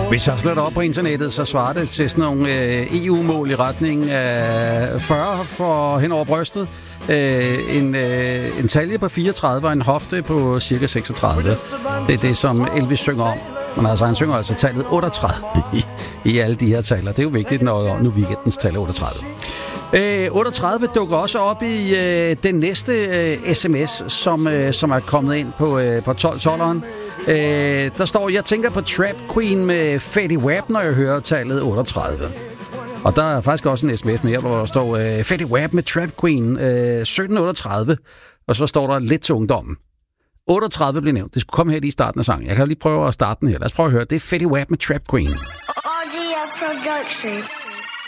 Hvis jeg slår det op på internettet, så svarer det til sådan nogle EU-mål i retning af 40 for hen over brystet, en talje på 34 og en hofte på cirka 36. Det er det, som Elvis synger om. Men altså, han synger altså tallet 38 i alle de her taler. Det er jo vigtigt, når nu weekendens tal 38. 38 dukker også op i den næste sms, som er kommet ind på 12-12'eren. Der står, jeg tænker på Trap Queen med Fetty Wap, når jeg hører tallet 38. Og der er faktisk også en sms mere, hvor der står Fetty Wap med Trap Queen 1738. Og så står der lidt til ungdommen. 38 bliver nævnt. Det skulle komme her lige i starten af sangen. Jeg kan lige prøve at starte den her. Lad os prøve at høre. Det er Fetty Wap med Trap Queen. RGF Production.